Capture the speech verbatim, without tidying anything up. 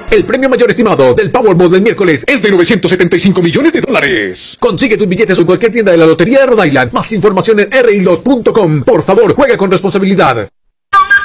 El premio mayor estimado del Powerball del miércoles es de novecientos setenta y cinco millones de dólares. Consigue tus billetes en cualquier tienda de la Lotería de Rhode Island. Más información en r i lot punto com. Por favor, juega con responsabilidad.